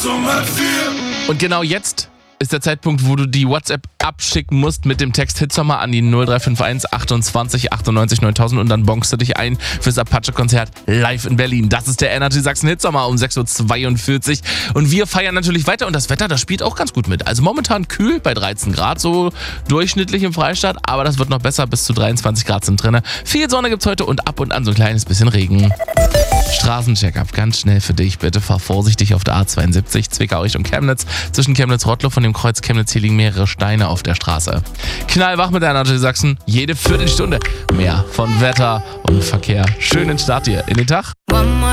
Und genau jetzt ist der Zeitpunkt, wo du die WhatsApp abschicken musst mit dem Text Hitsommer an die 0351 28 98 9000 und dann bonkst du dich ein fürs Apache-Konzert live in Berlin. Das ist der Energy Sachsen Hitsommer um 6.42 Uhr und wir feiern natürlich weiter und das Wetter, das spielt auch ganz gut mit. Also momentan kühl bei 13 Grad, so durchschnittlich im Freistaat, aber das wird noch besser, bis zu 23 Grad sind drin. Viel Sonne gibt's heute und ab und an so ein kleines bisschen Regen. Straßencheck-up, ganz schnell für dich. Bitte fahr vorsichtig auf der A72, Zwickau Richtung Chemnitz. Zwischen Chemnitz-Rottloff und dem Kreuz Chemnitz, hier liegen mehrere Steine auf der Straße. Knallwach mit der Energy Sachsen, jede Viertelstunde mehr von Wetter und Verkehr. Schönen Start dir in den Tag.